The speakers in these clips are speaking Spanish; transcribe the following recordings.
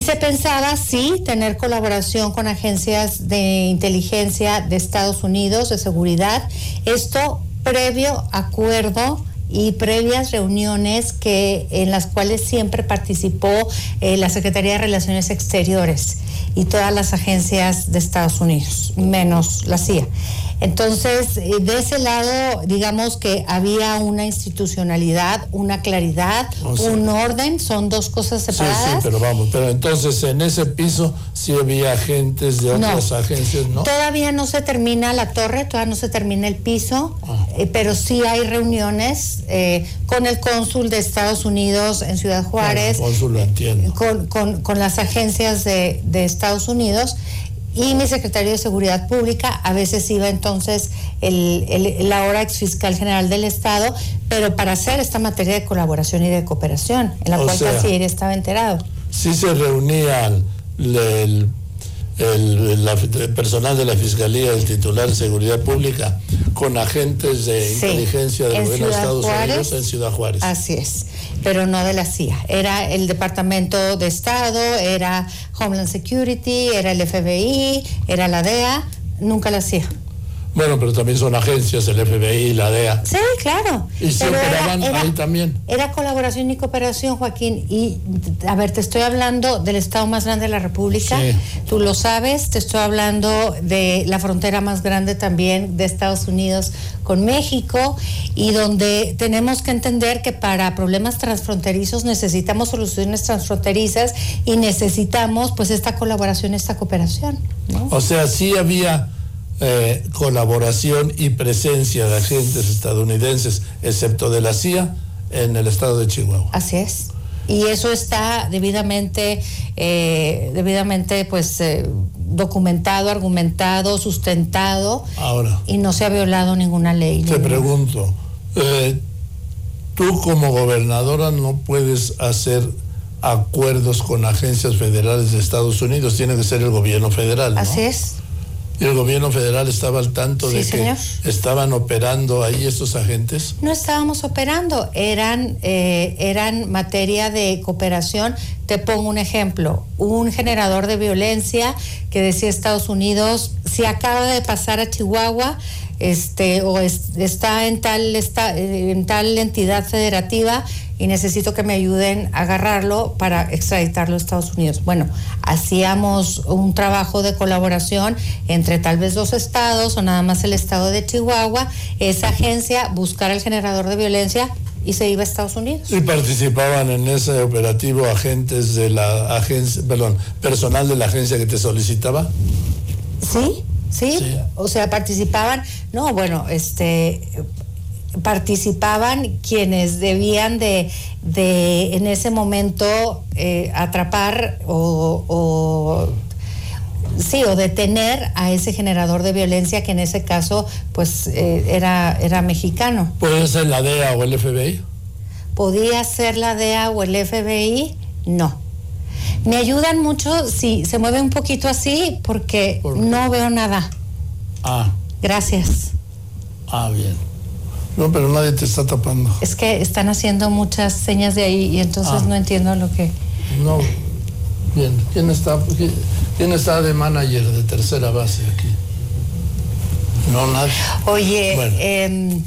se pensaba, sí, tener colaboración con agencias de inteligencia de Estados Unidos, de seguridad, esto previo acuerdo y previas reuniones en las cuales siempre participó la Secretaría de Relaciones Exteriores y todas las agencias de Estados Unidos, menos la CIA. Entonces, de ese lado, digamos que había una institucionalidad, una claridad, un orden, son dos cosas separadas. Sí, pero entonces en ese piso sí había agentes de otras agencias, ¿no? Todavía no se termina la torre, todavía no se termina el piso, pero sí hay reuniones con el cónsul de Estados Unidos en Ciudad Juárez, el cónsul lo entiendo. Con las agencias de Estados Unidos. Y mi secretario de Seguridad Pública, a veces iba entonces el ahora exfiscal general del Estado, pero para hacer esta materia de colaboración y de cooperación, en la cual Cancillería estaba enterado. Sí se reunía el personal de la Fiscalía, el titular de Seguridad Pública, con agentes de inteligencia del gobierno de Estados Unidos en Ciudad Juárez. Así es, pero no de la CIA. Era el Departamento de Estado, era Homeland Security, era el FBI, era la DEA, nunca la CIA. Bueno, pero también son agencias, el FBI, la DEA. Sí, claro. Y se operaban ahí también. Era colaboración y cooperación, Joaquín. Y, a ver, te estoy hablando del estado más grande de la República. Sí. Tú lo sabes. Te estoy hablando de la frontera más grande también de Estados Unidos con México, y donde tenemos que entender que para problemas transfronterizos necesitamos soluciones transfronterizas y necesitamos, pues, esta colaboración, esta cooperación, ¿no? O sea, sí había colaboración y presencia de agentes estadounidenses, excepto de la CIA, en el estado de Chihuahua. Así es. Y eso está debidamente documentado, argumentado, sustentado. Ahora, y no se ha violado ninguna ley. Te pregunto, tú como gobernadora no puedes hacer acuerdos con agencias federales de Estados Unidos, tiene que ser el gobierno federal, ¿no? Así es. ¿Y el gobierno federal estaba al tanto de señor. que estaban operando ahí estos agentes? No estábamos operando, eran materia de cooperación. Te pongo un ejemplo, un generador de violencia que decía Estados Unidos, si acaba de pasar a Chihuahua, está en tal entidad federativa y necesito que me ayuden a agarrarlo para extraditarlo a Estados Unidos. Bueno, hacíamos un trabajo de colaboración entre tal vez 2 estados o nada más el estado de Chihuahua, esa agencia buscar el generador de violencia y se iba a Estados Unidos. ¿Y participaban en ese operativo agentes de la agencia, personal de la agencia que te solicitaba? Sí. O sea, participaban, participaban quienes debían de en ese momento atrapar o detener a ese generador de violencia, que en ese caso pues era mexicano. ¿Puede ser la DEA o el FBI? ¿Podía ser la DEA o el FBI? No. Me ayudan mucho si se mueve un poquito así, porque no veo nada. Gracias. Bien. No, pero nadie te está tapando. Es que están haciendo muchas señas de ahí y entonces no entiendo lo que... No. Bien. ¿Quién está de manager de tercera base aquí? No, nadie. Oye,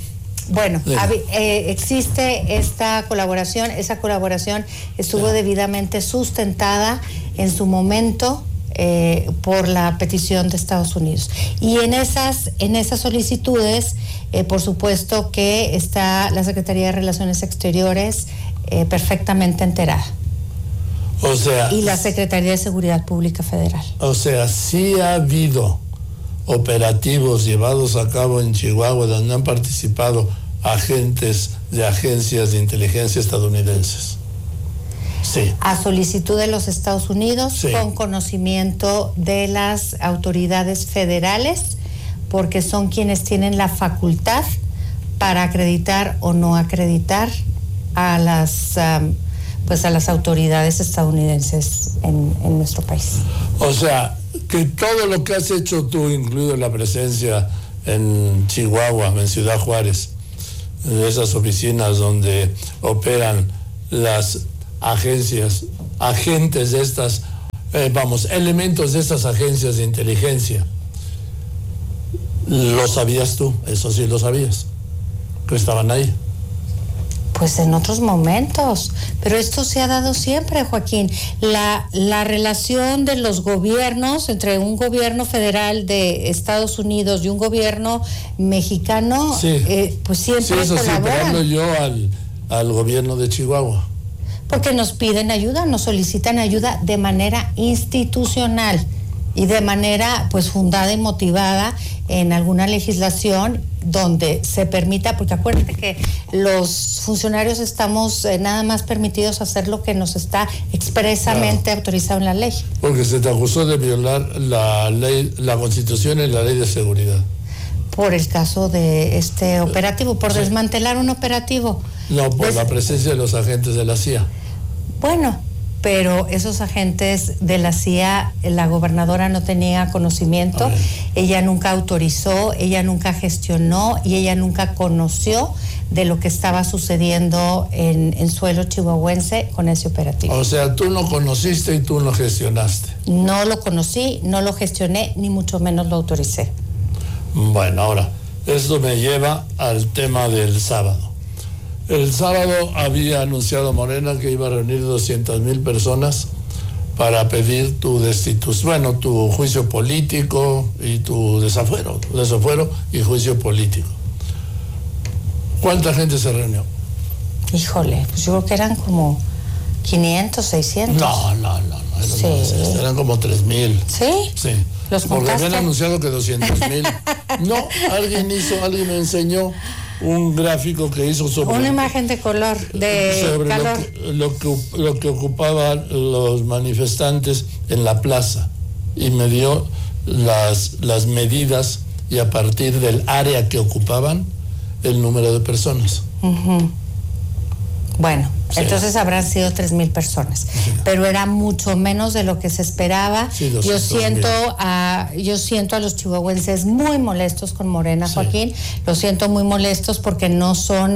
existe esta colaboración. Esa colaboración estuvo debidamente sustentada en su momento por la petición de Estados Unidos. Y en esas solicitudes, por supuesto que está la Secretaría de Relaciones Exteriores perfectamente enterada. O sea... Y la Secretaría de Seguridad Pública Federal. O sea, sí ha habido operativos llevados a cabo en Chihuahua donde han participado agentes de agencias de inteligencia estadounidenses. Sí. A solicitud de los Estados Unidos, con conocimiento de las autoridades federales, porque son quienes tienen la facultad para acreditar o no acreditar a las autoridades estadounidenses en nuestro país. O sea, que todo lo que has hecho tú, incluido la presencia en Chihuahua, en Ciudad Juárez, de esas oficinas donde operan las agentes de estas elementos de esas agencias de inteligencia. ¿Lo sabías tú? Eso sí lo sabías, que estaban ahí. Pues en otros momentos, pero esto se ha dado siempre, Joaquín. La relación de los gobiernos, entre un gobierno federal de Estados Unidos y un gobierno mexicano, pues siempre eso colaboran. Sí, pero hablo yo al gobierno de Chihuahua. Porque nos piden ayuda, nos solicitan ayuda de manera institucional y de manera pues fundada y motivada en alguna legislación donde se permita, porque acuérdate que los funcionarios estamos nada más permitidos hacer lo que nos está expresamente autorizado en la ley. Porque se te acusó de violar la ley, la Constitución y la ley de seguridad. Por el caso de este operativo, por desmantelar un operativo. No, por la presencia de los agentes de la CIA. Bueno, pero esos agentes de la CIA, la gobernadora no tenía conocimiento, ella nunca autorizó, ella nunca gestionó y ella nunca conoció de lo que estaba sucediendo en suelo chihuahuense con ese operativo. O sea, tú no conociste y tú no gestionaste. No lo conocí, no lo gestioné, ni mucho menos lo autoricé. Bueno, ahora, esto me lleva al tema del sábado. El sábado había anunciado Morena que iba a reunir 200,000 personas para pedir tu destitución, bueno, tu juicio político y tu desafuero y juicio político. ¿Cuánta gente se reunió? Híjole, pues yo creo que eran como 500, 600. No, Sí. Eran como 3,000. ¿Sí? Sí. ¿Los porque contaste? habían anunciado que 200,000. No, alguien me enseñó un gráfico que hizo sobre una imagen de color, de sobre calor. Lo que ocupaban los manifestantes en la plaza, y me dio las medidas, y a partir del área que ocupaban, el número de personas. Uh-huh. Bueno, sí. Entonces habrán sido 3,000 personas, sí. Pero era mucho menos de lo que se esperaba. Sí, yo siento a los chihuahuenses muy molestos con Morena, sí. Joaquín, los siento muy molestos porque no son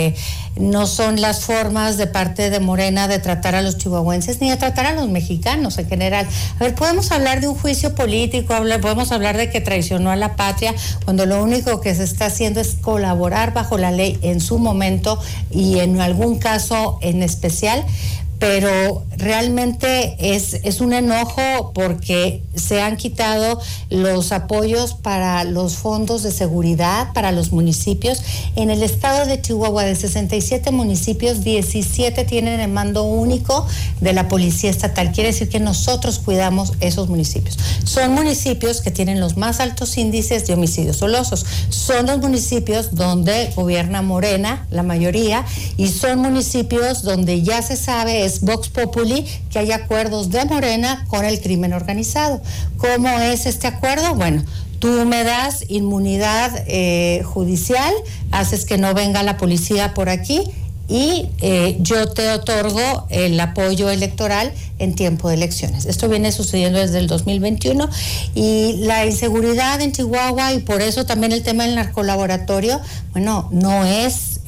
las formas de parte de Morena de tratar a los chihuahuenses ni de tratar a los mexicanos en general. A ver, podemos hablar de un juicio político, podemos hablar de que traicionó a la patria, cuando lo único que se está haciendo es colaborar bajo la ley en su momento y en algún caso en especial, pero realmente es un enojo porque se han quitado los apoyos para los fondos de seguridad para los municipios. En el estado de Chihuahua, de 67 municipios, 17 tienen el mando único de la Policía Estatal. Quiere decir que nosotros cuidamos esos municipios. Son municipios que tienen los más altos índices de homicidios dolosos. Son los municipios donde gobierna Morena, la mayoría, y son municipios donde ya se sabe, es Vox Populi, que hay acuerdos de Morena con el crimen organizado. ¿Cómo es este acuerdo? Bueno, tú me das inmunidad judicial, haces que no venga la policía por aquí y yo te otorgo el apoyo electoral en tiempo de elecciones. Esto viene sucediendo desde el 2021 y la inseguridad en Chihuahua, y por eso también el tema del narcolaboratorio, bueno, no es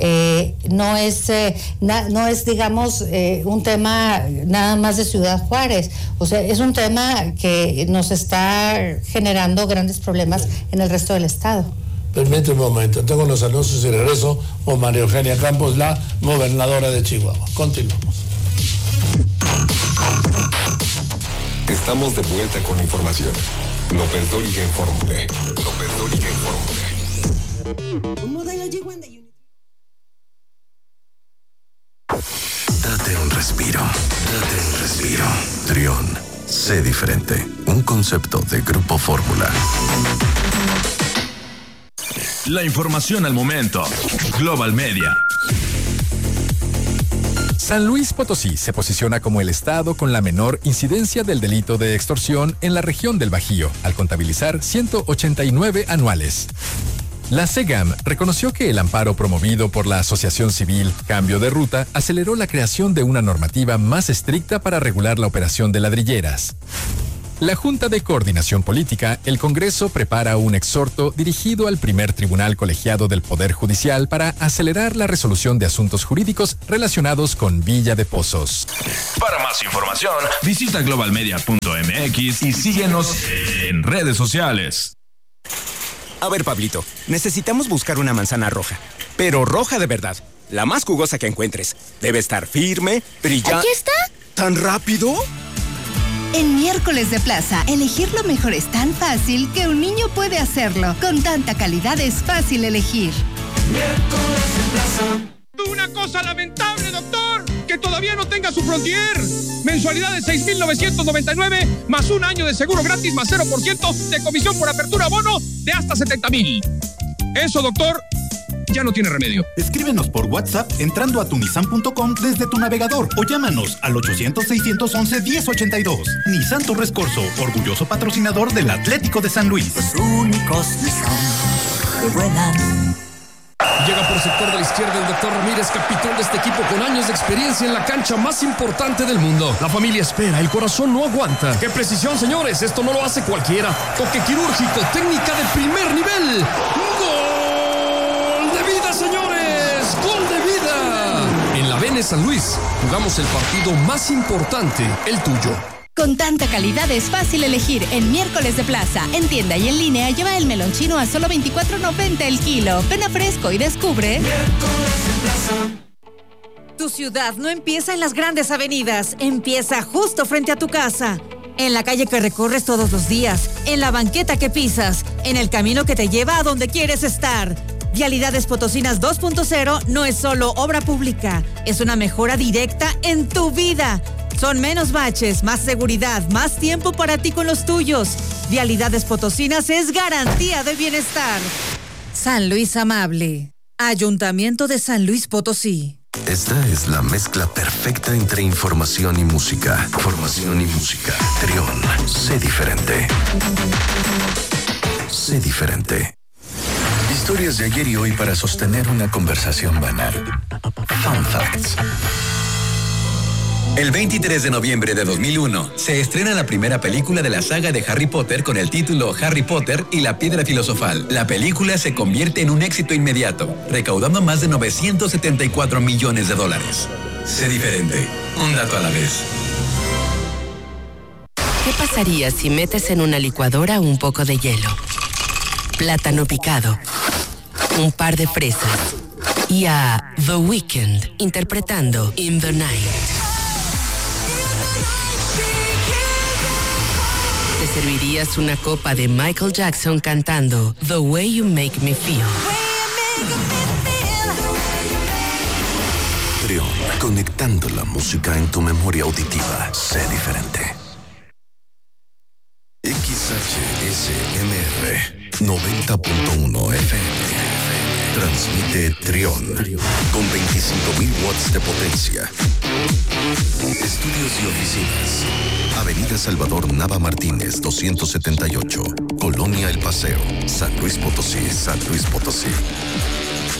digamos un tema nada más de Ciudad Juárez, o sea, es un tema que nos está generando grandes problemas en el resto del estado. Permíteme un momento, tengo los anuncios y regreso con María Eugenia Campos, la gobernadora de Chihuahua. Continuamos. Estamos de vuelta con la información. López Dóriga Informe. Un modelo G1 de Unity. Date un respiro. Trión. Sé diferente. Un concepto de Grupo Fórmula. La información al momento. Global Media. San Luis Potosí se posiciona como el estado con la menor incidencia del delito de extorsión en la región del Bajío, al contabilizar 189 anuales. La CEGAM reconoció que el amparo promovido por la Asociación Civil Cambio de Ruta aceleró la creación de una normativa más estricta para regular la operación de ladrilleras. La Junta de Coordinación Política, el Congreso prepara un exhorto dirigido al primer tribunal colegiado del Poder Judicial para acelerar la resolución de asuntos jurídicos relacionados con Villa de Pozos. Para más información, visita globalmedia.mx y síguenos en redes sociales. A ver, Pablito, necesitamos buscar una manzana roja, pero roja de verdad, la más jugosa que encuentres. Debe estar firme, brillante. ¿Aquí está? ¿Tan rápido? En Miércoles de Plaza, elegir lo mejor es tan fácil que un niño puede hacerlo. Con tanta calidad es fácil elegir. Miércoles de Plaza. Una cosa lamentable, doctor, que todavía no tenga su Frontier. Mensualidad de 6,999 más un año de seguro gratis más 0% de comisión por apertura bono de hasta 70,000. Eso, doctor, ya no tiene remedio. Escríbenos por WhatsApp entrando a tunisan.com desde tu navegador o llámanos al 800-611-1082. Nissan Torres Corso, orgulloso patrocinador del Atlético de San Luis. Los únicos Nissan que vuelan. Llega por sector de la izquierda el doctor Ramírez, capitán de este equipo con años de experiencia en la cancha más importante del mundo. La familia espera, el corazón no aguanta. ¡Qué precisión, señores! Esto no lo hace cualquiera. Toque quirúrgico, técnica de primer nivel. ¡Gol de vida, señores! ¡Gol de vida! En la Vene San Luis jugamos el partido más importante, el tuyo. Con tanta calidad es fácil elegir. En Miércoles de Plaza, en tienda y en línea, lleva el melón chino a solo $24.90 el kilo. Ven a Fresco y descubre. Miércoles de Plaza. Tu ciudad no empieza en las grandes avenidas, empieza justo frente a tu casa. En la calle que recorres todos los días, en la banqueta que pisas, en el camino que te lleva a donde quieres estar. Vialidades Potosinas 2.0 no es solo obra pública, es una mejora directa en tu vida. Son menos baches, más seguridad, más tiempo para ti con los tuyos. Vialidades Potosinas es garantía de bienestar. San Luis Amable. Ayuntamiento de San Luis Potosí. Esta es la mezcla perfecta entre información y música. Información y música. Trión. Sé diferente. Sé diferente. Historias de ayer y hoy para sostener una conversación banal. Fun Facts. El 23 de noviembre de 2001 se estrena la primera película de la saga de Harry Potter con el título Harry Potter y la Piedra Filosofal. La película se convierte en un éxito inmediato, recaudando más de $974 millones. Sé diferente, un dato a la vez. ¿Qué pasaría si metes en una licuadora un poco de hielo, plátano picado, un par de fresas y a The Weeknd interpretando In the Night? ¿Te servirías una copa de Michael Jackson cantando The Way You Make Me Feel? Trión, conectando la música en tu memoria auditiva. Sé diferente. XHSMR 90.1 FM. Transmite Trión con 25.000 watts de potencia. Estudios y oficinas. Avenida Salvador Nava Martínez, 278. Colonia El Paseo, San Luis Potosí, San Luis Potosí.